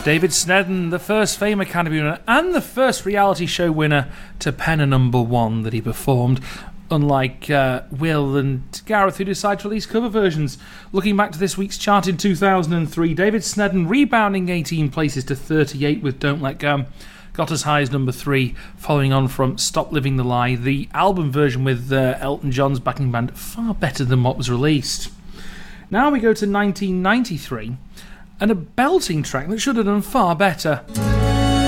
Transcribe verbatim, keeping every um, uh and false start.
David Snedden, the first Fame Academy winner and the first reality show winner to pen a number one that he performed, unlike uh, Will and Gareth, who decided to release cover versions. Looking back to this week's chart in two thousand three, David Snedden rebounding eighteen places to thirty-eight with Don't Let Go. Got as high as number three, following on from Stop Living the Lie, the album version with uh, Elton John's backing band, far better than what was released. Now we go to nineteen ninety-three, and a belting track that should have done far better.